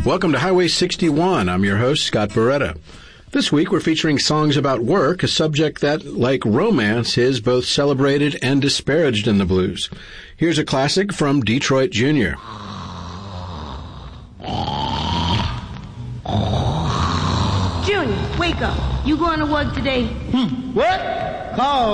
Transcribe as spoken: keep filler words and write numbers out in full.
Welcome to Highway sixty-one. I'm your host, Scott Beretta. This week we're featuring songs about work, a subject that, like romance, is both celebrated and disparaged in the blues. Here's a classic from Detroit Junior Junior, wake up. You going to work today? Hmm. What? Call.